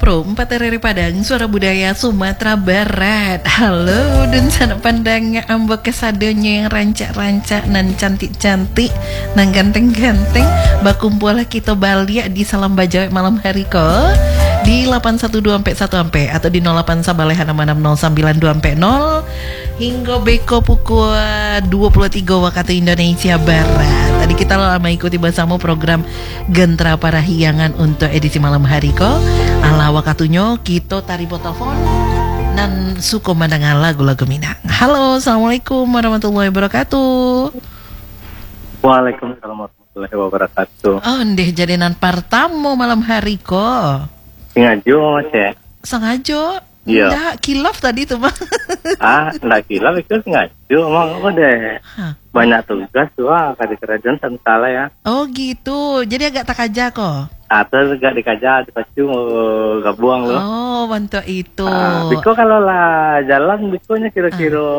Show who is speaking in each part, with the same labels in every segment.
Speaker 1: Pro 4 RRI Padang, Suara Budaya Sumatera Barat. Halo dan sana pandang ambek kesadonya yang rancak-rancak nan cantik-cantik nan ganteng-ganteng. Bakumpul kita balik di Salam Bajawai malam hari ko di 81241 atau di 08 Sabalehan 6609240 hingga beko pukul 23 waktu Indonesia Barat. Tadi kita lama ikuti bersama program Gentra Parahyangan untuk edisi malam hari ko. Ala wakatunya kita tarik telepon dan suka mendengar lagu-lagu Minang. Halo, assalamualaikum warahmatullahi wabarakatuh.
Speaker 2: Waalaikumsalam warahmatullahi wabarakatuh.
Speaker 1: Oh, ndeh jadinan partamu malam hari ko.
Speaker 2: Sengaja cek.
Speaker 1: Sengaja?
Speaker 2: Iya.
Speaker 1: Nggak kilaf tadi tuh mah.
Speaker 2: Nggak gila itu sengaja. Emang aku deh banyak tugas tuh di kerajaan salah ya.
Speaker 1: Oh gitu, jadi agak tak aja kok.
Speaker 2: Atau gak dikaja, dipacu gabung loh.
Speaker 1: Oh, bantu itu.
Speaker 2: Biko kalau lah jalan bikonya kira-kira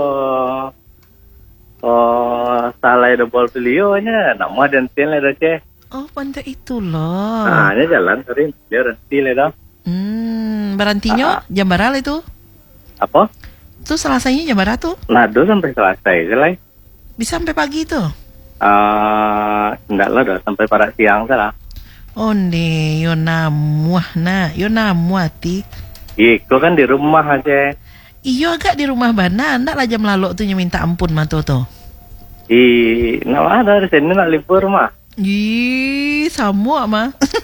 Speaker 2: salah ada bol pilionya, nama dan tin lah cek.
Speaker 1: Oh, bantu itu loh.
Speaker 2: Ini jalan sering dia renti lah.
Speaker 1: Berantinya jam berapa itu?
Speaker 2: Apa?
Speaker 1: Itu selasanya jam berapa tuh?
Speaker 2: Nado sampai selesai lah.
Speaker 1: Bisa sampai pagi tuh?
Speaker 2: Enggak lah, udah sampai pada siang salah.
Speaker 1: Oh nih, yo namuah ti.
Speaker 2: Iko kan di rumah aja.
Speaker 1: Iyo agak di rumah bana, ndak lah jam lalu tuh minta ampun mah tuh.
Speaker 2: Nah ada di sini nak libur mah.
Speaker 1: Sama mah.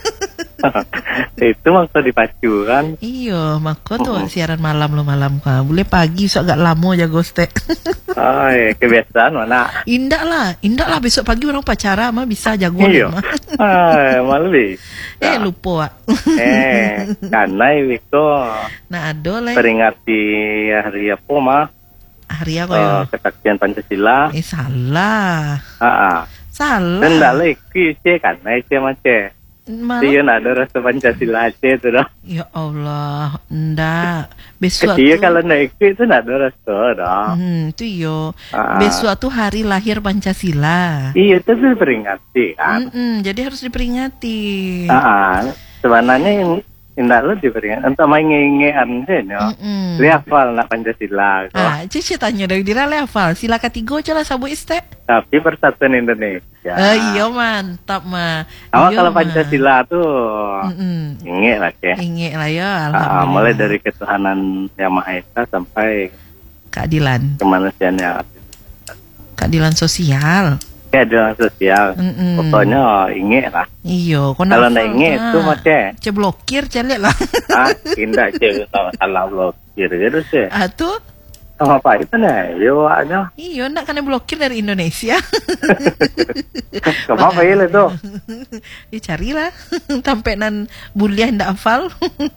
Speaker 2: Itu maksud dipacu kan.
Speaker 1: Iya, maka tuh siaran malam kah. Boleh pagi so agak lama aja gostek.
Speaker 2: Kebiasaan mana?
Speaker 1: Indah lah besok pagi orang pacara mah bisa jago
Speaker 2: iya.
Speaker 1: mah.
Speaker 2: Malu
Speaker 1: Lupa.
Speaker 2: Karena itu.
Speaker 1: Nah, ado lah.
Speaker 2: Peringati hari apa mah?
Speaker 1: Hari apa ya?
Speaker 2: Kesaktian Pancasila.
Speaker 1: Salah. Salah.
Speaker 2: Dan enggak lah iki karena iki macam. Dia ada rasa Pancasila aja itu dah.
Speaker 1: Ya Allah, ndak. Besok
Speaker 2: tuh kalau naik itu ndak ada rasa dah.
Speaker 1: Itu yo. Besok tuh hari lahir Pancasila.
Speaker 2: Iya, itu diperingati kan.
Speaker 1: Jadi harus diperingati.
Speaker 2: Sebenarnya ndak lo diperingati. Entah main nge-ngean deh, no. Dia hafal nak Pancasila.
Speaker 1: Cici tanya dari dira hafal. Sila ketiga aja lah sabu iste.
Speaker 2: Tapi Persatuan Indonesia.
Speaker 1: Iya mantap mah.
Speaker 2: Kalau Pancasila tuh inge lah ya.
Speaker 1: Inge lah ya. Alhamdulillah.
Speaker 2: Mulai dari ketuhanan Yang Maha Esa sampai
Speaker 1: keadilan.
Speaker 2: Kemanusiaan.
Speaker 1: Keadilan sosial.
Speaker 2: Keadilan sosial. Pokoknya inge lah.
Speaker 1: Iya.
Speaker 2: Kalau nggak inge itu macam.
Speaker 1: Ceblokir celik lah.
Speaker 2: Indah salah blokir gitu sih.
Speaker 1: Tuh.
Speaker 2: Sama apa itu nih? Yo aja.
Speaker 1: Iya, nak kena blokir dari Indonesia.
Speaker 2: Kenapa ya itu?
Speaker 1: Carilah, sampai nan buliah ndak hafal.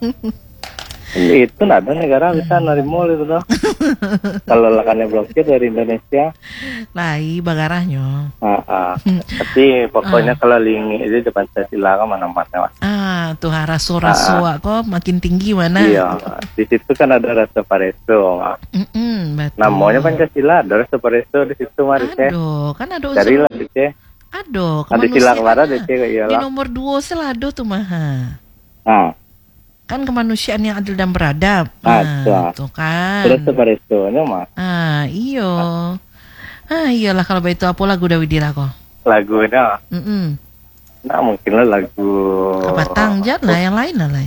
Speaker 2: Itu nggak ada negara bisa nerima itu tuh. Kalau lakannya blokir dari Indonesia.
Speaker 1: Lai bagarahnya.
Speaker 2: Tapi pokoknya kalau lingi itu di Pancasila kan mana-mana.
Speaker 1: Tuh raso-raso kok makin tinggi mana?
Speaker 2: Iya, di situ kan ada rasa Pareto.
Speaker 1: Betul.
Speaker 2: Namanya Pancasila ada rasa Pareto di situ marisnya.
Speaker 1: Aduh, kan ada
Speaker 2: carilah di sini.
Speaker 1: Aduh,
Speaker 2: ada sila kemarin di sini
Speaker 1: di nomor 2 selado tuh mah. Kan kemanusiaan yang adil dan beradab. Tuh kan.
Speaker 2: Terus Pareto-nya mah.
Speaker 1: Iyo. Iyalah kalau begitu apa lagu Dawidira kok?
Speaker 2: Lagunya. Nah mungkin lah lagu
Speaker 1: apa Tangjat lah yang lain lah.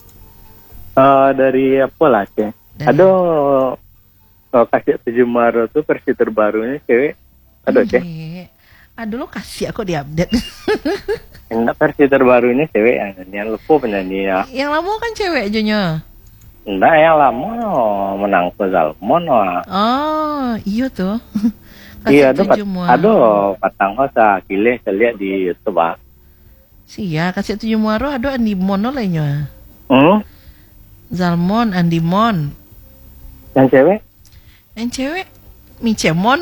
Speaker 2: Dari apa lah sih? Aduh, kasih 7 Maret tuh versi terbarunya cewek. Aduh cek.
Speaker 1: Aduh lo kasih aku diupdate.
Speaker 2: Enggak, versi terbarunya cewek yang nyanyi, lupa penyanyinya.
Speaker 1: Yang lama kan cewek aja.
Speaker 2: Enggak, yang lama menang ke Zalmon.
Speaker 1: Iya tuh.
Speaker 2: Iya, aduh patang kosa kile saya lihat di YouTube.
Speaker 1: Sia kasih 7 Muaro aduh Andi Mon lainnya. Zalmon, Andi Mon.
Speaker 2: Yang cewek?
Speaker 1: Yang cewek Micemon.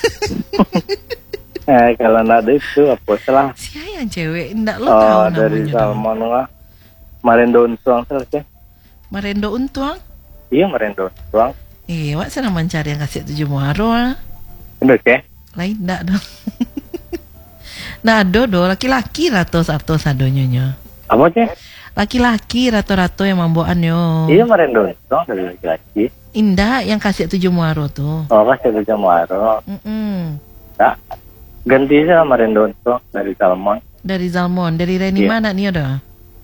Speaker 2: Kalau nada itu apa salah?
Speaker 1: Siapa yang cewek? Nggak lo tahu namanya.
Speaker 2: Dari Salmon lah. Marendo Untuang selesai.
Speaker 1: Marendo Untuang?
Speaker 2: Iya Marendo Untuang.
Speaker 1: Wak senang mencari yang kasih 7 Muaro lah.
Speaker 2: Udah ke?
Speaker 1: Lain nggak dong. Nah do laki-laki lah tos sadonya.
Speaker 2: Apa ceh?
Speaker 1: Laki-laki rata-rata yang mamboan yo.
Speaker 2: Iya merendontong dari laki-laki.
Speaker 1: Indah yang kasih 7 muaro tuh.
Speaker 2: Oh kasih 7 muaro. Tak ganti saja merendontong dari Salmon.
Speaker 1: Dari Zalmon, dari Reni mana nih ada?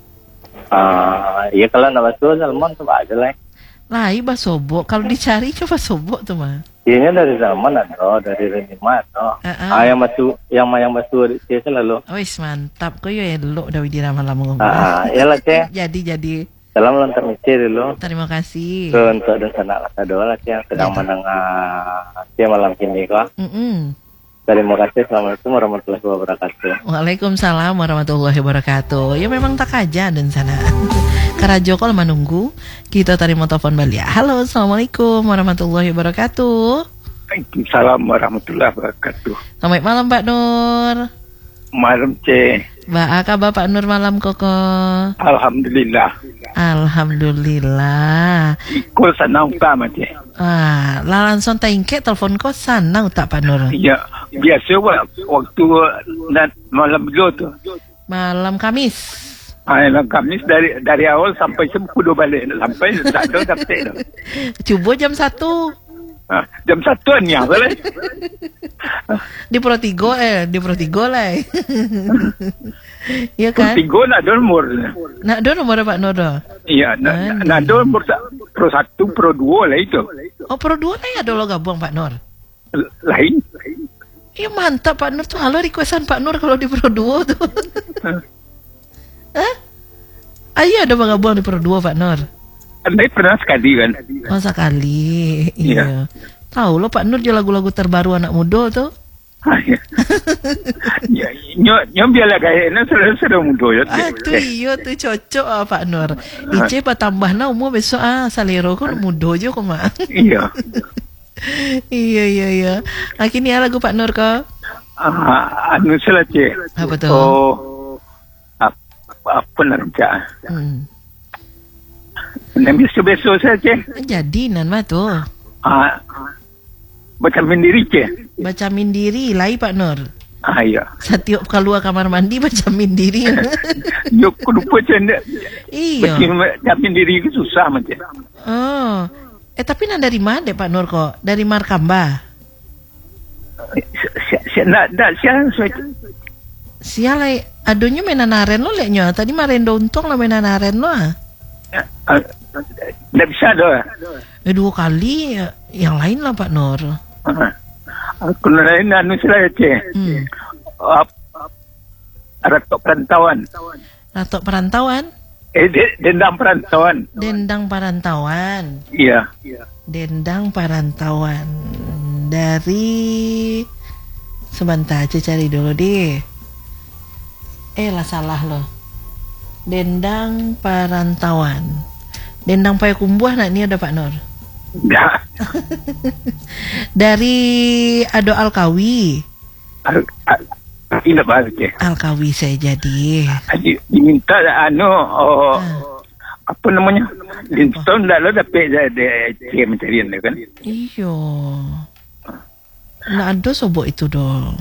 Speaker 2: Iya kalau nama tuh Salmon tuh aja lah.
Speaker 1: Lah, iba sobok. Kalau dicari coba sobok tuh mah.
Speaker 2: Iya dari Salmon atau dari Reni mana? Yang masuk dia selalu.
Speaker 1: Wis mantap, kau yo elok dah widira malam ngomong.
Speaker 2: Iyalah Ceh.
Speaker 1: Jadi.
Speaker 2: Salam lontar misi dulu.
Speaker 1: Terima kasih.
Speaker 2: Untuk dan sanak kadola yang sedang menengah malam ini kok. Terima kasih. Assalamualaikum warahmatullahi wabarakatuh.
Speaker 1: Waalaikumsalam warahmatullahi wabarakatuh. Ya memang tak aja dan sana. Karajo kalau menunggu kita terima telepon balik. Halo, assalamualaikum warahmatullahi wabarakatuh.
Speaker 3: Waalaikumsalam warahmatullahi wabarakatuh.
Speaker 1: Selamat malam Pak Nur.
Speaker 3: Malam C.
Speaker 1: Kabar Pak Nur malam koko.
Speaker 3: Alhamdulillah.
Speaker 1: Alhamdulillah.
Speaker 3: Ikut sanang utama C.
Speaker 1: Langsung tengke telepon kau sana tak Pak Nur?
Speaker 3: Ya, biasa waktu malam dulu tu.
Speaker 1: Malam Kamis.
Speaker 3: Malam Kamis dari awal sampai sepuluh balik sampai tak ada sampai.
Speaker 1: Cuba jam 1.
Speaker 3: Jam 1 ni boleh.
Speaker 1: Di Protigo lah. Iya kan?
Speaker 3: Protigo nak ada nomor.
Speaker 1: Nak ada nomor Pak Nur?
Speaker 3: Iya, nak ada nomor Pro 1, Pro 2 lah itu.
Speaker 1: Oh, Pro 2 lah ya ada lo gabung Pak Nur.
Speaker 3: Lain.
Speaker 1: Iya mantap Pak Nur tuh. Halo requestan Pak Nur kalau di Pro 2 tuh. Ayo ada gabung di Pro 2 Pak Nur.
Speaker 3: Anda pernah sekali kan?
Speaker 1: Oh sekali. Iya. Tahu lo Pak Nur jual lagu-lagu terbaru anak muda tuh.
Speaker 3: Nyo biarlah kayaknya sudah muda ya.
Speaker 1: Tuh iya tuh cocok Pak Nur. Ice pa tambah na umur besok salero kan muda aja kok mah.
Speaker 3: Iya.
Speaker 1: Iya. Akhirnya lagu Pak Nur kok.
Speaker 3: Anu salah Cik.
Speaker 1: Apa tuh?
Speaker 3: Apa narja? Nabi besok saja.
Speaker 1: Jadi nan mah tuh.
Speaker 3: Baca mindiri Cik.
Speaker 1: Baca mindiri lai Pak Nur.
Speaker 3: Iya.
Speaker 1: Setiap keluar kamar mandi baca mindiri.
Speaker 3: Yo lupa cenda.
Speaker 1: Iya.
Speaker 3: Baca mindiri itu susah macam.
Speaker 1: Oh. Tapi nan dari mana Pak Nur kok? Dari Markamba. Sialai adonya menanaren lo leknya. Tadi marendo untung lah menanaren lo.
Speaker 3: Tidak bisa dah.
Speaker 1: 2 kali yang lain lah Pak Nur.
Speaker 3: Aku lain anu salah Cik. Ratok perantauan.
Speaker 1: Ratok perantauan?
Speaker 3: Dendang perantauan.
Speaker 1: Dendang perantauan.
Speaker 3: Iya.
Speaker 1: Dendang perantauan. Dari sebentar aja cari dulu deh. Lah salah loh. Dendang perantauan. Dendang Payakumbuh nak ni ada Pak Nur.
Speaker 3: Enggak.
Speaker 1: Dari Ado Alkawi.
Speaker 3: Tidak baru Cik.
Speaker 1: Alkawi saya jadi.
Speaker 3: Diminta apa namanya? Linstone dah lo dapat dia mencari dia kan.
Speaker 1: Iyo. Nak ada sobok itu dong.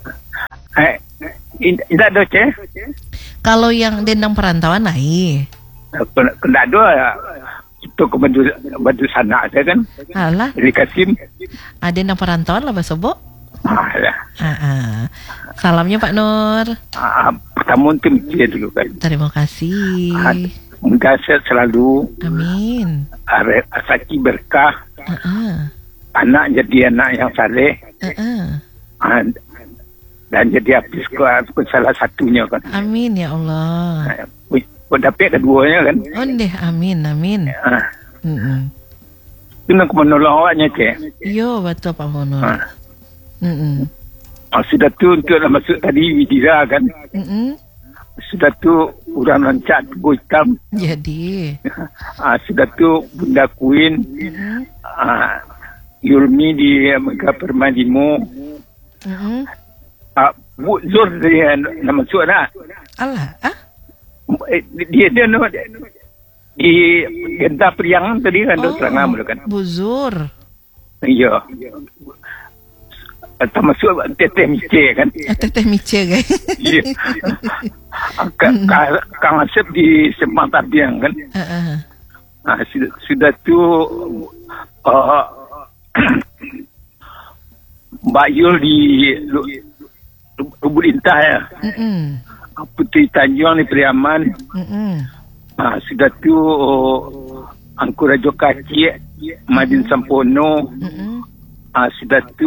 Speaker 3: Tidak ada Cik.
Speaker 1: Kalau yang dendang perantauan naik.
Speaker 3: Kena ada itu ke baju sana ada kan.
Speaker 1: Alah.
Speaker 3: Jadi Kasim.
Speaker 1: Dendang perantauan lah sobok.
Speaker 3: Alah.
Speaker 1: Salamnya Pak Nur.
Speaker 3: Pertama untuk dia dulu kan.
Speaker 1: Terima kasih.
Speaker 3: Semoga sehat selalu.
Speaker 1: Amin.
Speaker 3: Asaki berkah. Anak jadi anak yang saleh. Dan jadi habis ke salah satunya kan.
Speaker 1: Amin ya Allah.
Speaker 3: Dapat keduanya kan.
Speaker 1: Oh deh, amin.
Speaker 3: Itu nak menolong awaknya Cik.
Speaker 1: Yo betul Pak Monor.
Speaker 3: Sudah tu untuk masuk tadi Widira kan. Sudah tu orang lancat Teguh Hitam.
Speaker 1: Jadi.
Speaker 3: Sudah tu Bunda Queen. Yulmi di Mega Permadimu. Bu Zur dia nama masuk nak.
Speaker 1: Alah,
Speaker 3: Dia no di Genta Priangan tadi kan serangan kan.
Speaker 1: Buzur.
Speaker 3: Iya. termasuk Teteh Mice kan.
Speaker 1: Teteh Mice guys.
Speaker 3: Iya. Kang Asep di Sepang Tabiang kan. Nah, sudah tu Mbak Yul di Lubuk Lintah ya. Putri Tanjung di Priaman. Nah, sudah tu Angku Rajo Kacik, Madin Sampono. Sudah tu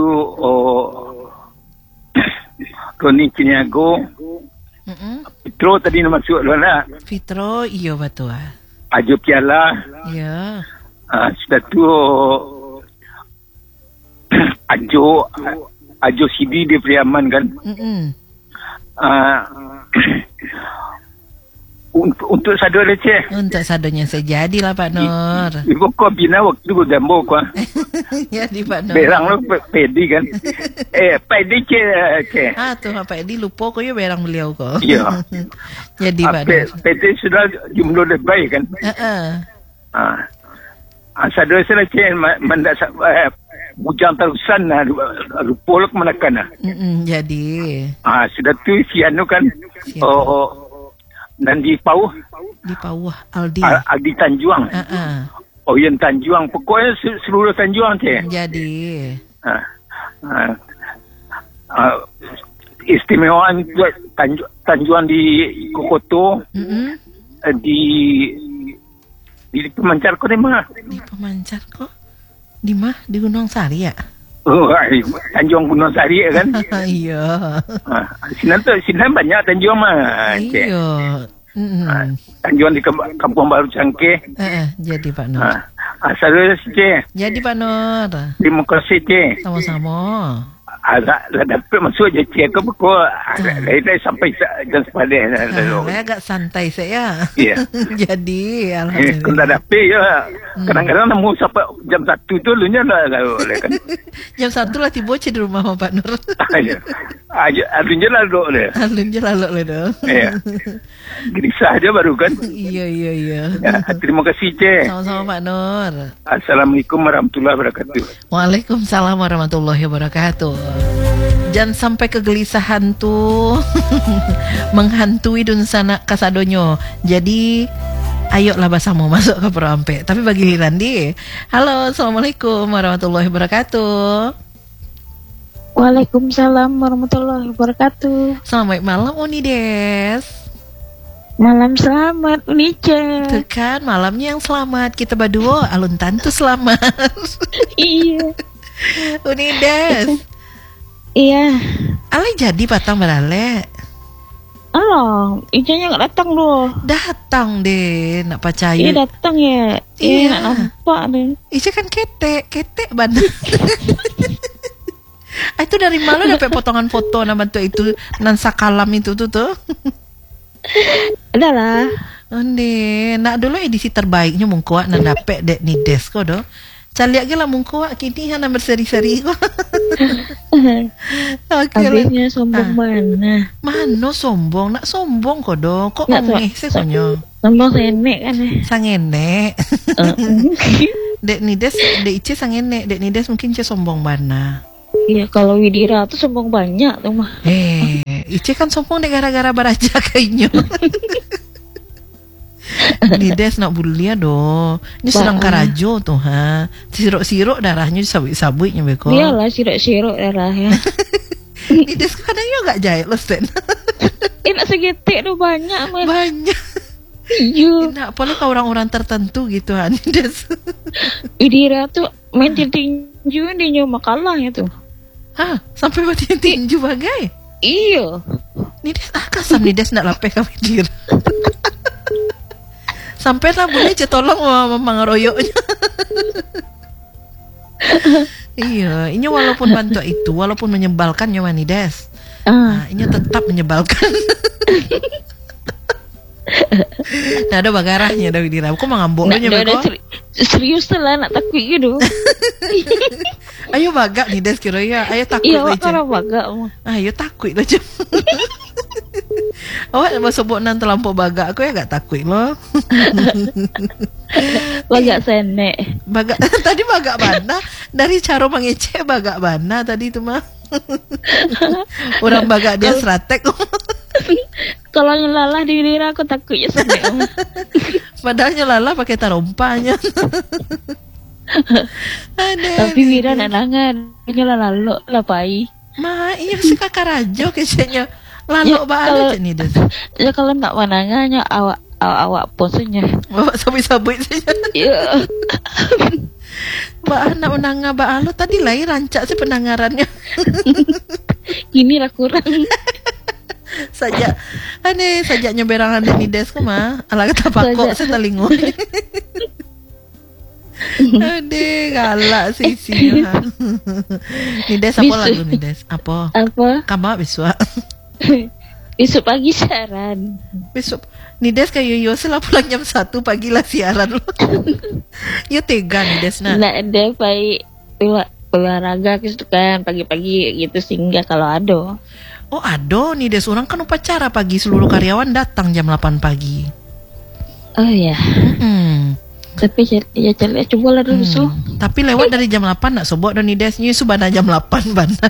Speaker 3: Roni Ciniago. Fitro tadi nak masuk lah.
Speaker 1: Fitro, iya betul.
Speaker 3: Ajo Piala.
Speaker 1: Ya.
Speaker 3: Sudah tu Ajo Sidi di Priaman kan. Untuk sado leceh.
Speaker 1: Untuk sadonya sejadilah Pak Nur.
Speaker 3: Ibu kau bina waktu gue gambar kau.
Speaker 1: Jadi Pak Nur.
Speaker 3: Berang lo pedi kan. Pedi ce.
Speaker 1: Tuh Pak Edi lupa kau ya berang beliau kau.
Speaker 3: Iya.
Speaker 1: Jadi Pak Nur.
Speaker 3: Pedi sudah jumlah lebih kan. Sado leceh mandak bujang terusan lupa lo kemenakan.
Speaker 1: Jadi.
Speaker 3: Sudah tu si anu kan. Dan di Pauh Aldi Tanjuang. Yang Tanjuang, pokoknya seluruh Tanjuang je.
Speaker 1: Jadi
Speaker 3: istimewaan Tanjuang di Kokoto. Di Pemancar kok di mana?
Speaker 1: Di Pemancar kok di mana? Di Gunung Sari ya?
Speaker 3: Tanjung Gunung Sari kan.
Speaker 1: Iya.
Speaker 3: Sinan banyak Tanjung mah.
Speaker 1: Iya.
Speaker 3: Tanjung di Kampung Baru Cangkeh.
Speaker 1: Jadi Pak Nur.
Speaker 3: Saudara C.
Speaker 1: Jadi Pak Nur.
Speaker 3: Terima kasih C.
Speaker 1: Sama-sama.
Speaker 3: Dapat masuk je C ke pukul. Dari sampai jam sepadan.
Speaker 1: Saya agak santai saya.
Speaker 3: Iya.
Speaker 1: Jadi alhamdulillah.
Speaker 3: Kalau dapat ya. Kadang-kadang nemu sampai jam 1 tu lunya lah kan.
Speaker 1: Jam 1 lah tiba di rumah Pak Nur.
Speaker 3: Alunnya lalu le.
Speaker 1: Alunnya lalu le dong.
Speaker 3: Iya. Gelisah aja baru kan.
Speaker 1: Iya.
Speaker 3: Ya, terima kasih C.
Speaker 1: Sama-sama Pak Nur.
Speaker 3: Assalamualaikum warahmatullahi wabarakatuh.
Speaker 1: Waalaikumsalam warahmatullahi wabarakatuh. Jangan sampai kegelisahan tuh menghantui dun sana kasadonyo. Jadi ayolah basamu masuk ke Perampe. Tapi bagi Hirandi, halo, assalamualaikum warahmatullahi wabarakatuh.
Speaker 4: Waalaikumsalam warahmatullahi wabarakatuh.
Speaker 1: Selamat malam Unides.
Speaker 4: Malam selamat Unice.
Speaker 1: Tuh kan malamnya yang selamat. Kita berdua alun tantu selamat.
Speaker 4: Iya.
Speaker 1: Unides.
Speaker 4: Iya.
Speaker 1: Ale jadi patang berale.
Speaker 4: Halo, Ijanya nggak datang loh.
Speaker 1: Datang deh, nak percaya.
Speaker 4: Iya datang ya. Iya. Nampak deh.
Speaker 1: Ica kan ketek bandar. Itu dari malu dapat potongan foto nama tuh itu nan sakalam itu tuh.
Speaker 4: Adalah.
Speaker 1: Onde, nak dulu edisi terbaiknya mungkuat nan dapat dek ni desko do. Cari lagi lah mungkuat kini hana berseri-seri kok.
Speaker 4: Habisnya sombong mana?
Speaker 1: Mano sombong, nak sombong kok do. Kok ngomong sekonyo.
Speaker 4: Sombong senek kan.
Speaker 1: Sangenek. Dek Nides, dek Ice sangenek, dek Nides mungkin Ice sombong mana.
Speaker 4: Iya, kalau Widira tuh sombong banyak tuh mah.
Speaker 1: Ice kan sombong dek gara-gara baraja kayaknya. Nides nak bulia do. Ini sedang karajo tuh ha. Sirok-sirok darahnya sabuk-sabuknya beko.
Speaker 4: Iyalah sirok-sirok darahnya.
Speaker 1: Nides kadang yo gak jahit lo Sten.
Speaker 4: Enak segitik tuh banyak mah.
Speaker 1: Banyak.
Speaker 4: Iya.
Speaker 1: Enak apalagi ke orang-orang tertentu gitu ha Nides.
Speaker 4: Widira tuh main tinju di nyoba kalah itu.
Speaker 1: Hah, sampai mati tinju bagai.
Speaker 4: Iya.
Speaker 1: Nides kasam Nides nak lapeh ke Widira. Sampai lah boleh aja tolong memang royoknya. Iya, ini walaupun bantu itu, walaupun menyebalkan nyawa Nides. Nah, ini tetap menyebalkan. Nah, ada bagarahnya ada Widira. Aku mengamboknya beko.
Speaker 4: Serius lah nak takut gitu.
Speaker 1: Ayo bagak Nides kira ya. Ayo takut
Speaker 4: iya,
Speaker 1: aja.
Speaker 4: Iya, karena bagak mah.
Speaker 1: Ayo takut aja. Awak mau sebut nan terlampau bagak, aku ya gak takut loh.
Speaker 4: Bagak senek.
Speaker 1: Bagak tadi bagak bana dari cara mengecek bagak bana tadi itu mah. Orang baga dia stratek.
Speaker 4: Kalau nyelalah di diri aku takut ya sampai.
Speaker 1: Padahal nyelalah pakai tarompanya.
Speaker 4: Tapi Wira nanangan nyelalah lo lapai.
Speaker 1: Iya sih kakak rajo kayaknya. Lalu balik nih deh.
Speaker 4: Ya kalau nak manangannya awak posenya.
Speaker 1: Bawa sabui-sabui saja.
Speaker 4: Iya.
Speaker 1: Mbak anak menanga Mbak Alo tadi lahir rancak sih pendengarannya.
Speaker 4: Ini lah kurang.
Speaker 1: Saja nyoberangan di desk mah ala kata pakok setelingo. Ade galak sih. Nides apa lagu Nides? Apa? Kamu biswa.
Speaker 4: Besok pagi siaran.
Speaker 1: Besok Nides kayak yo setelah pulang jam 1 pagi lah siaran lo. Yo tega Nides nah.
Speaker 4: Nah, ada baik olahraga gitu kan pagi-pagi gitu sehingga kalau ada.
Speaker 1: Oh ado Nides orang kan upacara pagi seluruh karyawan datang jam 8 pagi.
Speaker 4: Oh ya. Tapi ya coba lah dulu.
Speaker 1: Tapi lewat dari jam 8 nak sobok dan Nidesnya subana jam 8 bana.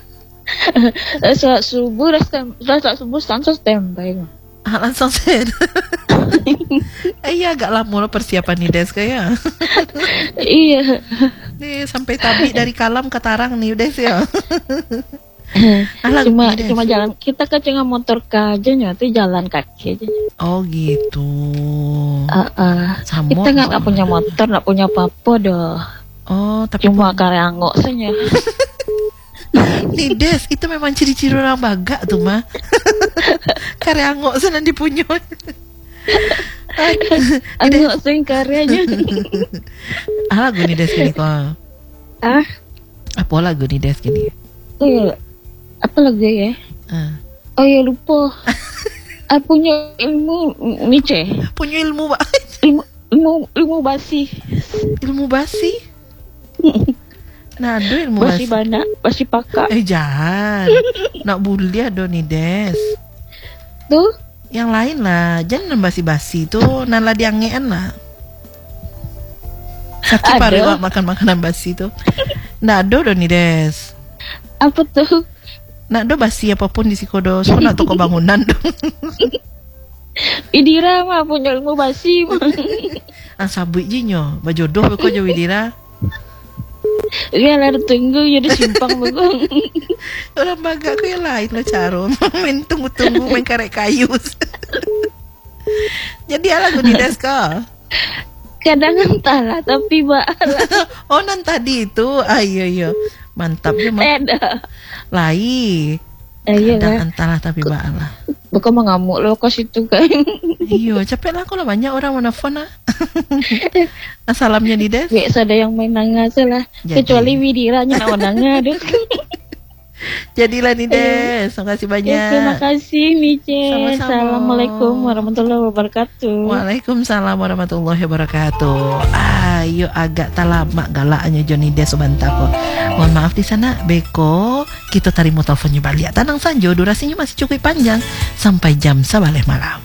Speaker 4: Saat subuh langsung standby.
Speaker 1: Langsung set. Iya agak lama persiapan Nides kayak.
Speaker 4: Iya.
Speaker 1: Nih sampai tabi dari Kalam ke Tarang nih udah sih ya.
Speaker 4: Cuma jalan kita kan cuma motor aja nyati jalan kaki aja.
Speaker 1: Oh gitu.
Speaker 4: Kita nggak punya motor, nggak punya apa-apa dah.
Speaker 1: Oh tapi
Speaker 4: cuma karya angok saja.
Speaker 1: Nides itu memang ciri-ciri orang baga tuh mah. Karya angok sana dipunya.
Speaker 4: Angok sing karyanya.
Speaker 1: Lagu Nides gini kok. Apa lagu Nides gini?
Speaker 4: Oh ya, apa lagi ya? Oh ya lupa. Punya ilmu Nice.
Speaker 1: Punya ilmu Pak.
Speaker 4: Ilmu basi.
Speaker 1: Ilmu basi? Nah, ada ilmu
Speaker 4: basi bana, basi pakak.
Speaker 1: Jangan. Nak bully ado Nides.
Speaker 4: Tuh?
Speaker 1: Yang lain lah, jangan basi-basi tuh, nala diangean lah. Sakit pariwa makan makanan basi tuh. Nah, ada do Nides.
Speaker 4: Apa tuh?
Speaker 1: Nak do basi apapun di sikodo, so nak toko bangunan dong.
Speaker 4: Widira mah punya ilmu basi.
Speaker 1: Sabui jinyo, bajodoh beko jo Widira.
Speaker 4: Iya lah tunggu jadi simpang begong.
Speaker 1: Orang baga ko yang lain lo caro. Main tunggu-tunggu main karek kayu. Jadi lagu Nides kok.
Speaker 4: Kadang entahlah tapi baala.
Speaker 1: Oh nan tadi itu. Ayo. Mantap ya mah. Lai. Kadang entahlah tapi baala.
Speaker 4: Bukan mengamuk lo kos itu kan.
Speaker 1: Iyo, capek lah kalau banyak orang menelpon lah. Salamnya Nides.
Speaker 4: Biasa ada yang main nangis lah. Kecuali Widira nya nangis.
Speaker 1: Jadilah Nides. Terima kasih banyak.
Speaker 4: Terima kasih Mice.
Speaker 1: Sama-sama.
Speaker 4: Assalamualaikum warahmatullahi wabarakatuh.
Speaker 1: Waalaikumsalam warahmatullahi wabarakatuh. Ayo agak talama galaknya Johnny Des Subantako. Mohon maaf di sana Beko. Kita tarik teleponnya balik. Tenang saja durasinya masih cukup panjang sampai jam 11 malam.